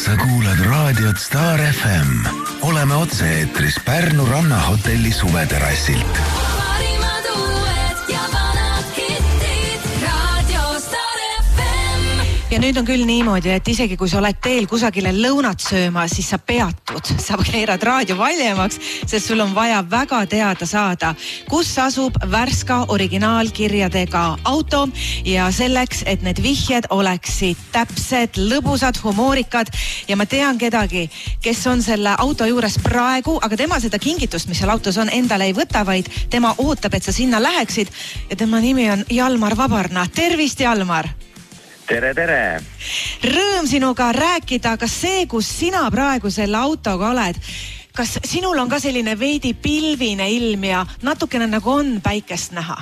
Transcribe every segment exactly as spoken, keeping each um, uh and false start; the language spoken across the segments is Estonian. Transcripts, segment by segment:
Sa kuulad raadiot Star F M. Oleme otse-eetris Pärnu rannahotelli suveterassilt. Parimad uued ja vanad hittid Radio Star F M. Ja nüüd on küll niimoodi, et isegi kui sa oled teel kusagile lõunat sööma, siis sa peatud. Sa keerad raadio valjemaks, sest sul on vaja väga teada saada, kus asub Värska originaalkirjadega auto ja selleks, et need vihjed oleksid täpsed, lõbusad, humoorikad ja ma tean kedagi, kes on selle auto juures praegu, aga tema seda kingitust, mis seal autos on, endale ei võta, vaid tema ootab, et sa sinna läheksid ja tema nimi on Jalmar Vabarna. Tervist, Jalmar! Tere, tere! Rõõm sinuga rääkida, kas see, kus sina praegu selle autoga oled, kas sinul on ka selline veidi pilvine ilm ja natukene nagu on päikest näha?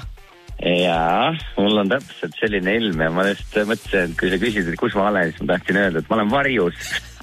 Jaa, mul on täpselt selline ilm ja ma just mõtlesin, et kui sa küsisid, et kus ma olen, siis ma tahtsin öelda, et ma olen varjus.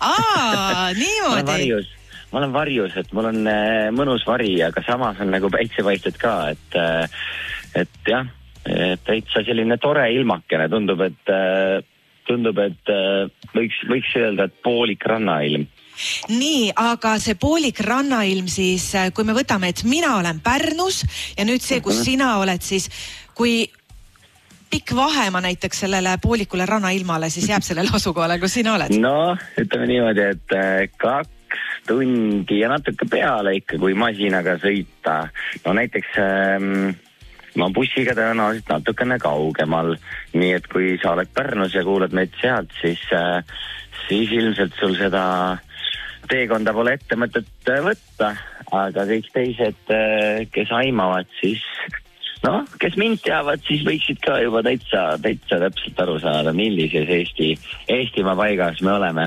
Aa, niimoodi. ma olen varjus, ma olen varjus, et mul on äh, mõnus vari, aga samas on nagu päitsepaisted ka, et, äh, et jah, täitsa selline tore ilmakene, tundub, et tundub, et võiks, võiks öelda, et poolik rannailm. Nii, aga see poolik rannailm siis, kui me võtame, et mina olen Pärnus ja nüüd see, kus sina oled, siis kui pikk vahe ma näiteks sellele poolikule rannailmale, siis jääb sellele asukohale, kus sina oled? No, ütleme niimoodi, et kaks tundi ja natuke peale ikka, kui masinaga sõita. No näiteks... Ähm, ma bussiga tõenäoliselt natukene kaugemal, nii et kui sa oled Pärnus ja kuulad meid sealt, siis, siis ilmselt sul seda teekonda pole ette mõtet võtta, aga kõik teised, kes aimavad, siis noh, kes mind teavad, siis võiksid ka juba täitsa, täitsa täpselt aru saada, millises Eesti, Eestimaa paigas me oleme.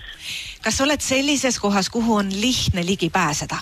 Kas oled sellises kohas, kuhu on lihtne ligi pääseda?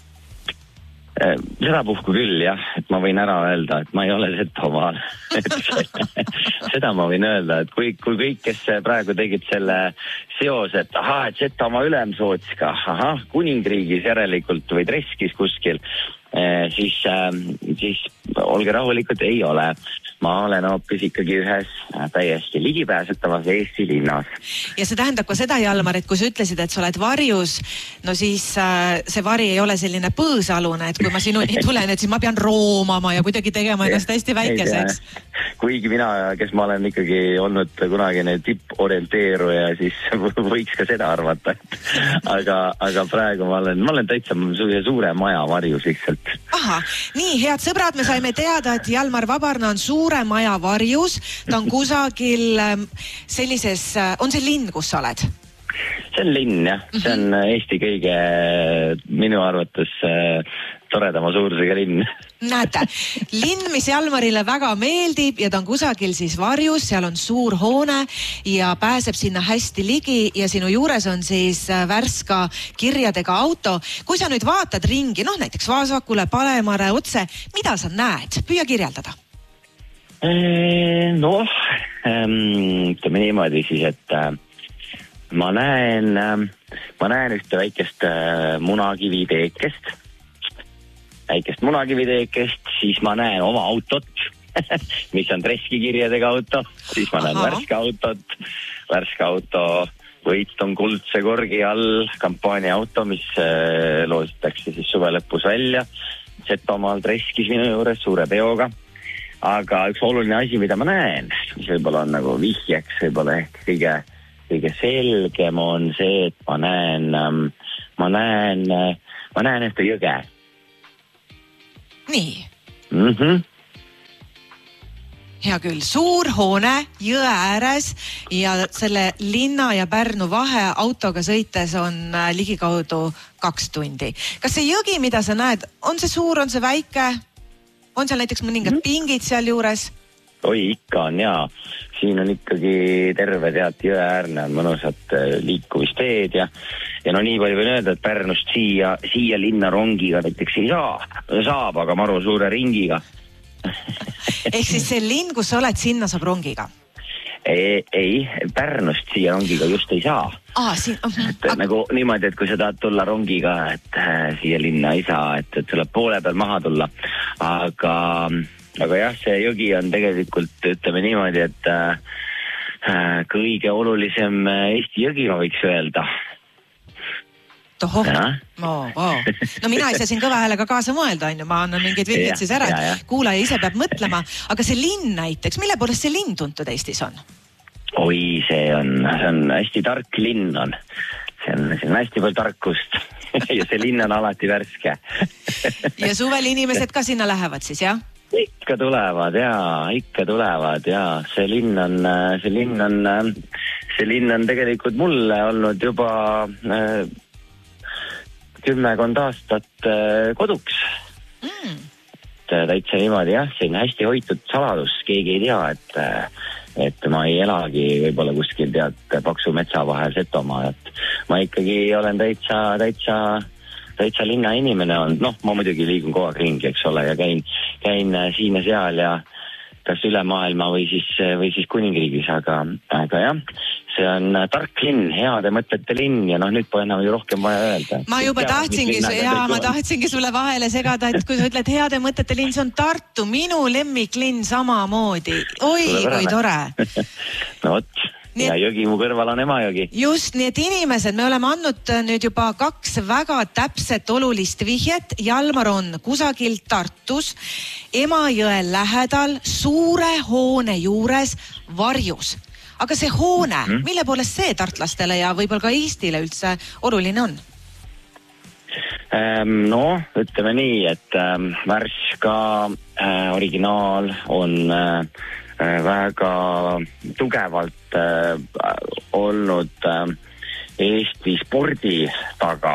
Seda puhku küll, jah, et ma võin ära öelda, et ma ei ole Setomaal. Seda ma võin öelda, et kui, kui kõik, kes praegu tegid selle seose, et aha, et Setomaa Ülemsootska, aha, kuningriigis järelikult või Treskis kuskil, siis, siis olge rahulikud, ei ole. Ma olen hoopis ikkagi ühes täiesti ligipääsetavas Eesti linnas. Ja see tähendab ka seda, Jalmar, et kui sa ütlesid, et sa oled varjus, no siis äh, see vari ei ole selline põõsalune, et kui ma sinuni tulen, et siis ma pean roomama ja kuidagi tegema ennast hästi väikeseks. Kuigi mina, kes ma olen ikkagi olnud kunagine tipporienteeruja, siis võiks ka seda arvata. aga, aga praegu ma olen, ma olen täitsa suure maja varjus lihtsalt. Aha, nii, head sõbrad, me saime teada, et Jalmar Vabarna on suure maja varjus. Ta on kusagil sellises, on see linn, kus sa oled? See on linn, jah. See on Eesti kõige minu arvates toredama suurusega linn. Näete, linn, mis Jalmarile väga meeldib ja ta on kusagil siis varjus, seal on suur hoone ja pääseb sinna hästi ligi ja sinu juures on siis Värska kirjadega auto. Kui sa nüüd vaatad ringi, noh näiteks vasakule, palemare, otse, mida sa näed? Püüa kirjeldada. Noh, ütleme niimoodi siis, et ma näen, ma näen ühte väikest munakiviteekest, väikest munakiviteekest, siis ma näen oma autot, mis on Treski kirjadega auto, siis ma näen Värska autot, Värska auto võit on kuldse korgi all, kampaania auto, mis loositakse siis suve lõpus välja, Setomaal Treskis minu juures suure peoga. Aga üks oluline asi, mida ma näen, mis võib-olla on nagu vihjeks, võib-olla ehk kõige, kõige selgem on see, et ma näen, ma näen, ma näen ühte jõge. Nii. Mhm. Hea küll, suur hoone jõe ääres ja selle linna ja Pärnu vahe autoga sõites on ligikaudu kaks tundi. Kas see jõgi, mida sa näed, on see suur, on see väike? On seal näiteks mõningad mm-hmm. pingid seal juures? Oi, ikka on, jaa. Siin on ikkagi terve tead jõe äärne, on mõnusad liikumisteed ja, ja no nii palju võin öelda, et Pärnust siia, siia linna rongiga näiteks ei saa. Saab, aga maru suure ringiga. Ehk siis see linn, kus sa oled, sinna saab rongiga? Ei, ei, Pärnust siia rongiga just ei saa. Aa, siin... et, aga... nagu niimoodi, et kui sa tahad tulla rongiga, et äh, siia linna ei saa, et, et tuleb poole peal maha tulla. Aga, aga jah, see jõgi on tegelikult, ütleme niimoodi, et äh, kõige olulisem Eesti jõgi, ma võiks öelda. Tohoh, no, wow. no mina ei saa siin kõva häälega kaasa mõelda, on ju, ma annan mingeid vihjeid siis ära, et kuulaja ise peab mõtlema, aga see linn näiteks, mille poolest see linn tuntud Eestis on? Oi, see on, see on hästi tark linn on, see on, see on hästi palju tarkust ja see linn on alati värske. ja suvel inimesed ka sinna lähevad siis, jah? Ikka tulevad ja, ikka tulevad ja see linn on, see linn on, see linn on tegelikult mulle olnud juba äh, kümmekond aastat äh, koduks. Mm. Täitsa niimoodi jah, see on hästi hoitud saladus, keegi ei tea, et, et ma ei elagi võib-olla kuskil tead paksu metsa vahel Setomaa, et ma ikkagi olen täitsa, täitsa täitsa linna inimene on, noh, ma muidugi liigun kogu aeg ringi, eks ole, ja käin, käin siin ja seal ja kas üle maailma või siis, või siis kuningriigis, aga, aga jah, see on tark linn, heade mõtete linn ja noh, nüüd pole enam ju rohkem vaja öelda. Ma juba ja, tahtsingi, jaa, ma tahtsingi sulle vahele segada, et kui sa ütled heade mõtete linn, see on Tartu, minu lemmiklinn samamoodi. Oi, kui tore. no vot. Ja jõgi mu kõrval on Emajõgi. Just, nii et inimesed, me oleme andnud nüüd juba kaks väga täpset olulist vihjet. Jalmar on kusagil Tartus, Emajõe lähedal, suure hoone juures, varjus. Aga see hoone, mm-hmm. mille poolest see tartlastele ja võib-olla ka Eestile üldse oluline on? Ähm, no, ütleme nii, et ähm, Värska äh, originaal on äh, väga tugevalt äh, olnud äh, Eesti spordi taga.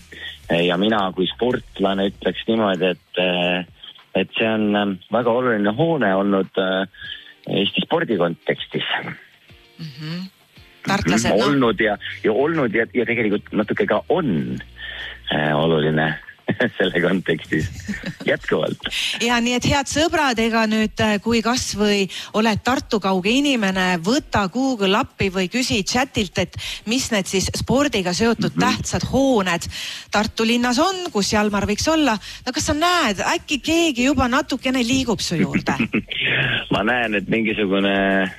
Ja mina kui sportlane ütleks niimoodi, et, äh, et see on äh, väga oluline hoone olnud äh, Eesti spordi kontekstis. Mm-hmm. Tartlased, no. Olnud ja, ja olnud ja, ja tegelikult natuke ka on äh, oluline selle kontekstis jätkuvalt. Ja nii, et head sõbrad, ega nüüd kui kas või oled Tartu kauge inimene, võta Google appi või küsi chatilt, et mis need siis spordiga seotud mm-hmm. tähtsad hooned Tartu linnas on, kus Jalmar võiks olla. No kas sa näed, äkki keegi juba natukene liigub su juurde? Ma näen, et mingisugune,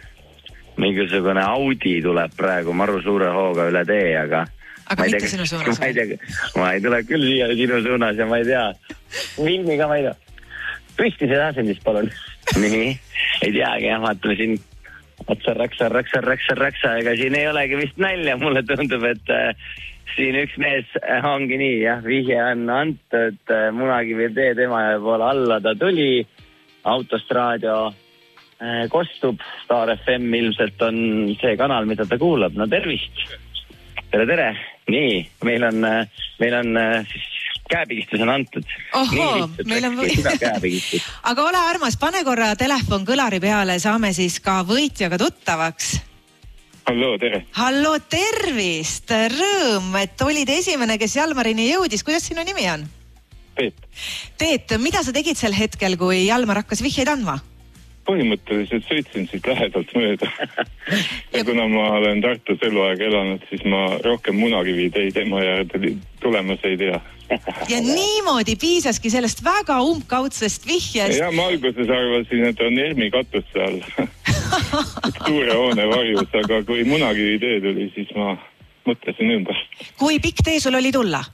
mingisugune Audi tuleb praegu maru suure hooga üle tee, aga aga mitte sinu suunas? Ma ei tea, ma ei tule küll siia sinu suunas ja ma ei tea. Filmi ka ma ei tea. Püsti seda asendist, palun. Nii, ei teagi, jah, vaatame siin otsa raksa, raksa, raksa, raksa, ega siin ei olegi vist nalja. Mulle tundub, et äh, siin üks mees ongi nii, jah, vihje on antud, äh, Munakivi tee tema poole alla ta tuli, autost raadio äh, kostub, Star F M ilmselt on see kanal, mida ta kuulab. No tervist! Tere, tere! Nii, meil on, meil on siis käepigistus on antud. Ohoo, meil on või... Aga ole armas, pane korra telefon kõlari peale, saame siis ka võitjaga tuttavaks. Hallo, tere! Hallo, tervist! Rõõm, et olid esimene, kes Jalmarini jõudis. Kuidas sinu nimi on? Teet. Teet, mida sa tegid sel hetkel, kui Jalmar hakkas vihjeid andma? Põhimõtteliselt sõitsin siit lähedalt mööda. ja kuna ma olen Tartus eluaeg elanud, siis ma rohkem Munakivi teid Emajõe tulemas ei tea. ja niimoodi piisaski sellest väga umbkaudsest vihjest. Ja ma alguses arvasin, et on Ermi katus seal. Suure hoone varjus, aga kui Munakivi tee tuli, siis ma mõtlesin ümber. Kui pikk tee sul oli tulla?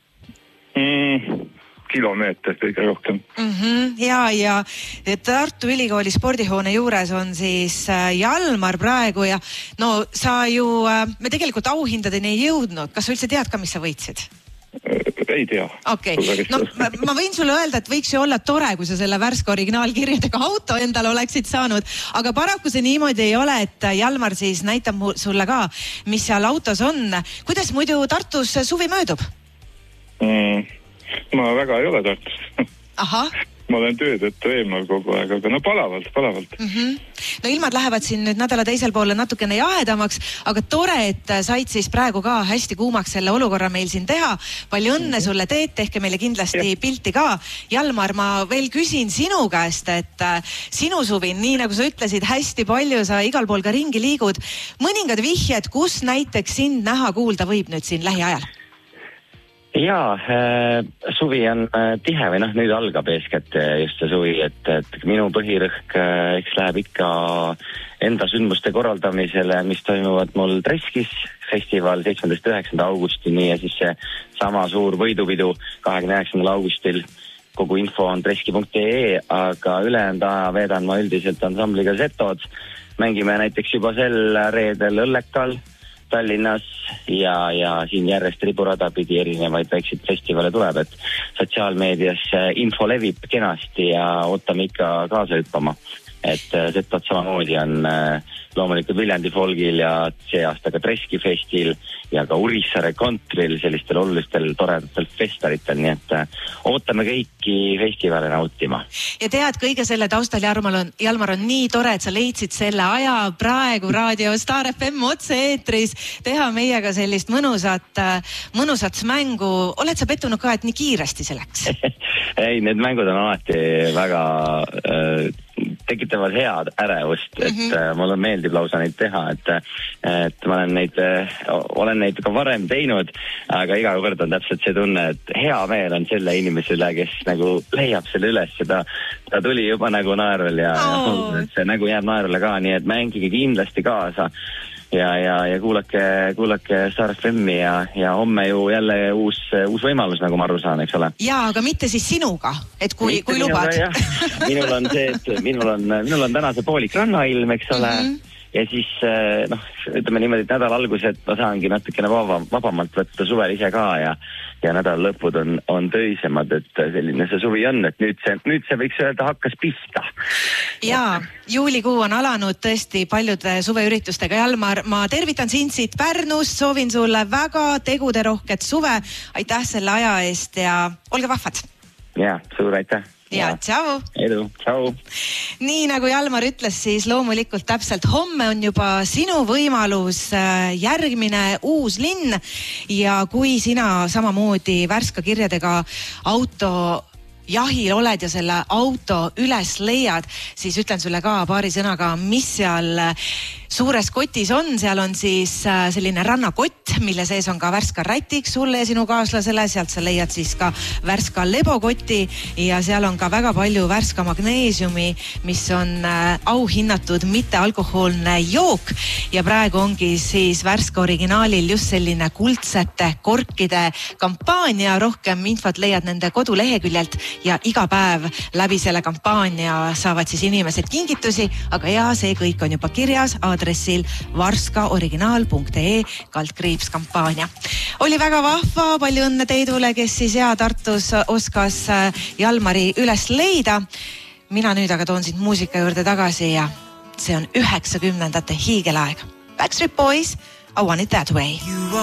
Mm. Kilomeeter kõige rohkem. Mm-hmm. Ja, ja Tartu Ülikooli spordihoone juures on siis Jalmar praegu ja no sa ju, me tegelikult auhindadeni ei jõudnud. Kas sa üldse tead ka, mis sa võitsid? Ei tea. Okei, okay. no ma, ma võin sulle öelda, et võiks ju olla tore, kui sa selle Värska originaalkirjadega auto endale oleksid saanud, aga paraku see niimoodi ei ole, et Jalmar siis näitab sulle ka, mis seal autos on. Kuidas muidu Tartus suvi möödub? Mm. Ma väga ei ole Tartus. Aha. Ma olen töötõttu eemal kogu aeg, aga no palavalt, palavalt. Mm-hmm. No ilmad lähevad siin nüüd nädala teisel poole natukene jahedamaks, aga tore, et said siis praegu ka hästi kuumaks selle olukorra meil siin teha. Palju õnne mm-hmm. sulle teed, tehke meile kindlasti ja. Pilti ka. Jalmar, ma veel küsin sinu käest, et sinu suvi, nii nagu sa ütlesid, hästi palju sa igal pool ka ringi liigud. Mõningad vihjed, kus näiteks sind näha kuulda võib nüüd siin lähiajal? jaa, suvi on tihe või noh, nüüd algab eeskätt just see suvi, et, et minu põhirõhk eks läheb ikka enda sündmuste korraldamisele, mis toimuvad mul Treskis, festival seitsmendast üheksanda augustini ja siis see sama suur võidupidu kahekümne üheksandal augustil. Kogu info on treski punkt ee, aga ülejäänud aja veedan ma üldiselt ansambliga Setod. Mängime näiteks juba sel reedel Õllekal Tallinnas ja, ja siin järjest riburada pidi erinevaid väikseid festivale tuleb, et sotsiaalmeedias info levib kenasti ja ootame ikka kaasa hüppama. Et Setod samamoodi on loomulikult Viljandi Folgil ja see aasta ka Treski festil ja ka Urissaare Kontril sellistel olulistel toredatel festaritel, nii et ootame kõiki festivale nautima. Ja tead, kõige selle taustal, Jalmar on, Jalmar on nii tore, et sa leidsid selle aja praegu Raadio Star F M otse-eetris teha meiega sellist mõnusat, mõnusat mängu. Oled sa pettunud ka, et nii kiiresti see läks? Ei, need mängud on alati väga äh, tekitavad head ärevust, et mm -hmm. mulle meeldib lausa neid teha, et, et ma olen neid, olen neid ka varem teinud, aga iga kord on täpselt see tunne, et hea meel on selle inimese üle, kes nagu leiab selle üles ja ta, ta tuli juba nagu naerul ja, oh. ja see nägu jääb naerule ka, nii et mängige kindlasti kaasa. Ja, ja, ja kuulake, kuulake Star F M-i ja, ja homme ju jälle uus, uus võimalus, nagu ma aru saan, eks ole. Jaa, aga mitte siis sinuga, et kui, kui lubad. Minul on see, et minul on, minul on täna see poolik rannailm, eks ole. Mm -hmm. Ja siis, noh, ütleme niimoodi, et nädal algus, et ma saangi natukene vaba, vabamalt võtta suvel ise ka ja, ja nädal lõpud on, on töisemad, et selline see suvi on, et nüüd see, nüüd see võiks öelda hakkas pihta. Jaa, juulikuu on alanud tõesti paljude suveüritustega. Jalmar, ma tervitan sind siit Pärnust, soovin sulle väga teguderohket suve. Aitäh selle aja eest ja olge vahvad. Jaa, suur aitäh. Ja tšau. Edu, tšau. Nii nagu Jalmar ütles, siis loomulikult täpselt homme on juba sinu võimalus järgmine uus linn ja kui sina samamoodi Värska kirjadega auto jahil oled ja selle auto üles leiad, siis ütlen sulle ka paari sõnaga, mis seal suures kotis on. Seal on siis selline rannakott, mille sees on ka Värska rätik sulle ja sinu kaaslasele. Sealt sa leiad siis ka Värska lebokoti ja seal on ka väga palju Värska magneesiumi, mis on auhinnatud mittealkohoolne jook. Ja praegu ongi siis Värska originaalil just selline kuldsete korkide kampaania. Rohkem infot leiad nende koduleheküljelt ja iga päev läbi selle kampaania saavad siis inimesed kingitusi, aga ja see kõik on juba kirjas aadressil varskaoriginal punkt ee kaldkriips kampaania. Oli väga vahva, palju õnne Teidule, kes siis ja Tartus oskas Jalmari üles leida. Mina nüüd aga toon sind muusika juurde tagasi ja see on üheksakümnendate hiigelaeg. Backstreet Boys, I Want It That Way.